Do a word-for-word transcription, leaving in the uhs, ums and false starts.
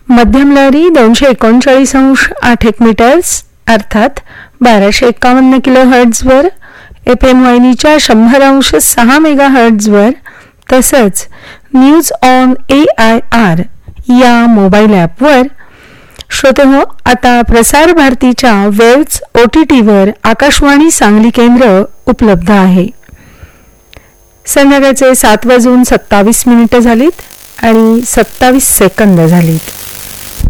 मध्यम लहरी दोनशे एकोणचाळीस अंश आठ एक मीटर्स अर्थात बाराशे एक्कावन्न किलो हर्ट्झवर, एफ एम वाहिनीच्या शंभर अंश सहा मेगा हर्ट्झवर, तसंच news on A I R या मोबाईल ॲपवर. श्रोतेहो, आता प्रसार भारतीच्या वेव्स ओ टी टीवर आकाशवाणी सांगली केंद्र उपलब्ध आहे. संध्याकाळचे सात वाजून सत्तावीस मिनिटं झालीत आणि सत्तावीस सेकंद झालीत.